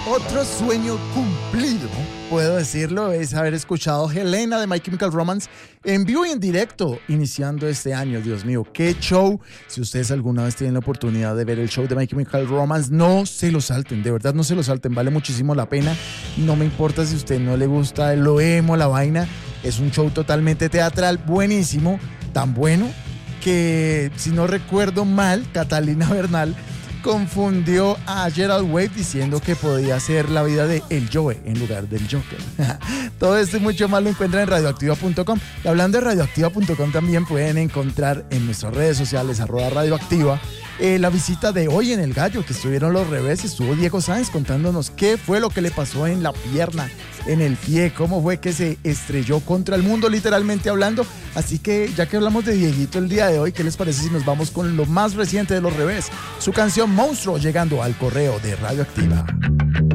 Otro sueño cumplido, puedo decirlo, es haber escuchado Helena de My Chemical Romance en vivo y en directo, iniciando este año. Dios mío, qué show. Si ustedes alguna vez tienen la oportunidad de ver el show de My Chemical Romance, no se lo salten, de verdad no se lo salten, vale muchísimo la pena. No me importa si a usted no le gusta el emo, la vaina, es un show totalmente teatral, buenísimo, tan bueno que, si no recuerdo mal, Catalina Bernal confundió a Gerald Way diciendo que podía ser la vida de El Joe en lugar del Joker. Todo esto y mucho más lo encuentran en radioactiva.com. Y hablando de radioactiva.com, también pueden encontrar en nuestras redes sociales @radioactiva la visita de hoy en El Gallo, que estuvieron los revés. Estuvo Diego Sáenz contándonos qué fue lo que le pasó en la pierna, en el pie, cómo fue que se estrelló contra el mundo, literalmente hablando. Así que, ya que hablamos de Dieguito el día de hoy, ¿qué les parece si nos vamos con lo más reciente de los revés? Su canción Monstruo, llegando al correo de Radioactiva.